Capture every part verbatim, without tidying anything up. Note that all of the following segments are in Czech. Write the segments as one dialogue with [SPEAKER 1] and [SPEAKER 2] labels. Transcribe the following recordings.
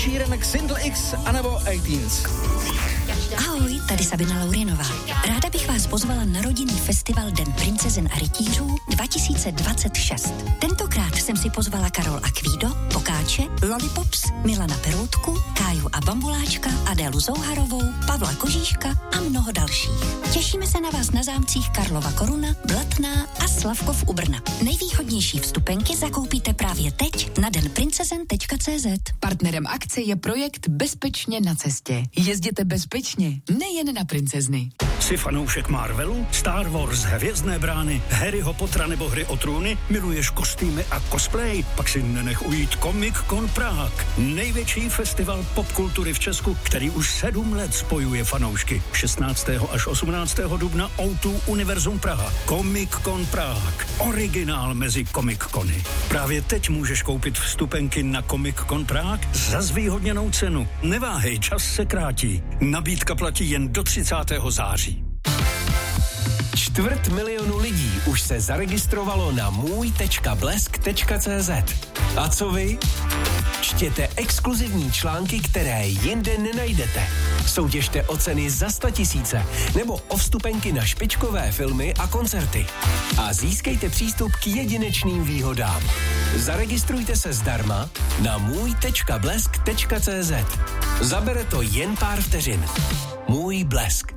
[SPEAKER 1] Sheeran, Single X anebo osmnáct.
[SPEAKER 2] Ahoj, tady Sabina Laurinová. Ráda bych vás pozvala na rodinný festival Den princezen a rytířů dva tisíce dvacet šest. Tentokrát jsem si pozvala Karol Akvído, Pokáče, Lollipops, Milana Peroutku, Káju a Bambuláčka, Adélu Zouharovou, Pavla Kožíška a mnoho dalších. Těšíme se na vás na zámcích Karlova Koruna, Blatná a Slavkov u Brna. Nejvýhodnější vstupenky zakoupíte právě teď na den princezen tečka cé zet.
[SPEAKER 3] Partnerem akce je projekt Bezpečně na cestě. Jezděte bezpečně, nejen na princezny.
[SPEAKER 4] Jsi fanoušek Marvelu, Star Wars, Hvězdné brány, Harryho Pottera nebo Hry o trůny? Miluješ kostýmy a cosplay? Pak si nenech ujít Comic Con Prague. Největší festival popkultury v Česku, který už sedm let spojuje fanoušky. šestnáctého až osmnáctého dubna ó dva Univerzum Praha. Comic Con Prague. Originál mezi Comic Cony. Právě teď můžeš koupit vstupenky na Comic Con Prague za zvýhodněnou cenu. Neváhej, čas se krátí. Nabídka platí jen do třicátého září.
[SPEAKER 5] Čtvrt milionu lidí už se zaregistrovalo na můj tečka blesk tečka cé zet. A co vy? Čtěte exkluzivní články, které jinde nenajdete. Soutěžte o ceny za sta tisíce nebo o vstupenky na špičkové filmy a koncerty. A získejte přístup k jedinečným výhodám. Zaregistrujte se zdarma na můj tečka blesk tečka cé zet. Zabere to jen pár vteřin. Můj Blesk.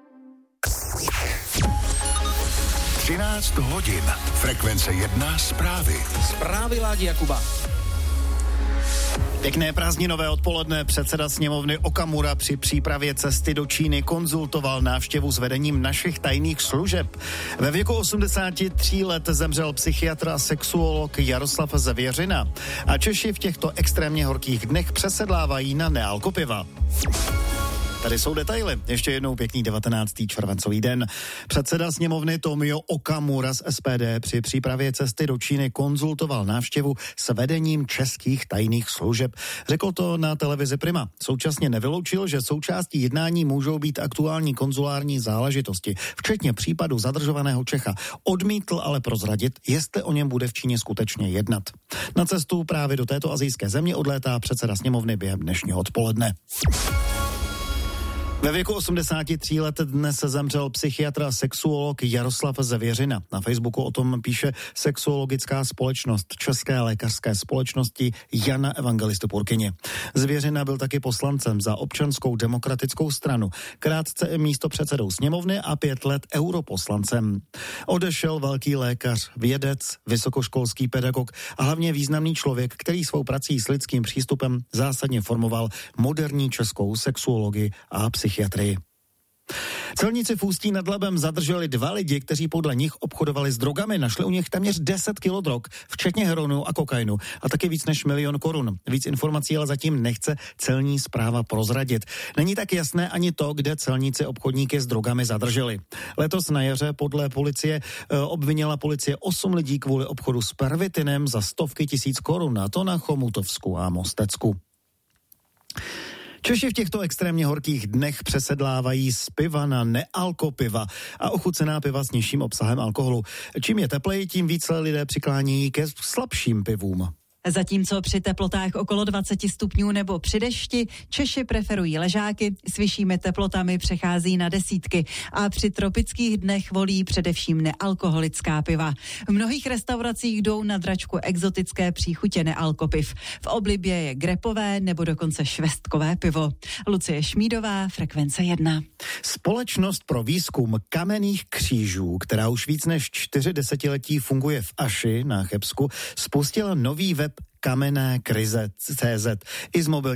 [SPEAKER 6] třináct hodin. Frekvence jedna zprávy.
[SPEAKER 1] Zprávy Ládi Jakuba.
[SPEAKER 7] Pěkné prázdninové odpoledne. Předseda sněmovny Okamura při přípravě cesty do Číny konzultoval návštěvu s vedením našich tajných služeb. Ve věku osmdesáti tří let zemřel psychiatr a sexuolog Jaroslav Zvěřina. A Češi v těchto extrémně horkých dnech přesedlávají na nealkopiva. Tady jsou detaily. Ještě jednou pěkný devatenáctý červencový den. Předseda sněmovny Tomio Okamura z es pé dé při přípravě cesty do Číny konzultoval návštěvu s vedením českých tajných služeb. Řekl to na televizi Prima. Současně nevyloučil, že součástí jednání můžou být aktuální konzulární záležitosti, včetně případu zadržovaného Čecha. Odmítl ale prozradit, jestli o něm bude v Číně skutečně jednat. Na cestu právě do této asijské země odlétá předseda sněmovny během dnešního odpoledne. Ve věku osmdesáti tří let dnes zemřel psychiatr a sexuolog Jaroslav Zvěřina. Na Facebooku o tom píše sexuologická společnost České lékařské společnosti Jana Evangelisty Purkyně. Zvěřina byl taky poslancem za Občanskou demokratickou stranu, krátce i místopředsedou sněmovny a pět let europoslancem. Odešel velký lékař, vědec, vysokoškolský pedagog a hlavně významný člověk, který svou prací s lidským přístupem zásadně formoval moderní českou sexuologii a psychiatrii. Psychiatrii. Celníci v Ústí nad Labem zadrželi dva lidi, kteří podle nich obchodovali s drogami. Našli u nich téměř deset kilo drog, včetně heroinu a kokainu a taky víc než milion korun. Víc informací ale zatím nechce celní správa prozradit. Není tak jasné ani to, kde celníci obchodníky s drogami zadrželi. Letos na jaře podle policie e, obvinila policie osm lidí kvůli obchodu s pervitinem za stovky tisíc korun, a to na Chomutovsku a Mostecku. Češi v těchto extrémně horkých dnech přesedlávají z piva na nealkopiva a ochucená piva s nižším obsahem alkoholu. Čím je tepleji, tím více lidé přiklánějí ke slabším pivům.
[SPEAKER 8] Zatímco při teplotách okolo dvacet stupňů nebo při dešti Češi preferují ležáky, s vyššími teplotami přechází na desítky a při tropických dnech volí především nealkoholická piva. V mnohých restauracích jdou na dračku exotické příchutě nealkopiv. V oblibě je grepové nebo dokonce švestkové pivo. Lucie Šmídová, Frekvence jedna.
[SPEAKER 7] Společnost pro výzkum kamenných křížů, která už víc než čtyři desetiletí funguje v Aši na Chebsku, spustila nový web kamenné krize tečka cé zet i z mobilní